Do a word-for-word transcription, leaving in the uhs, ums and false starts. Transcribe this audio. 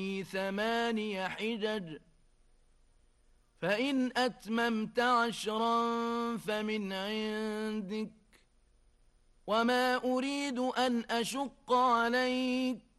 ثماني حجج فإن أتممت عشرا فمن عندك وما أريد أن أشق عليك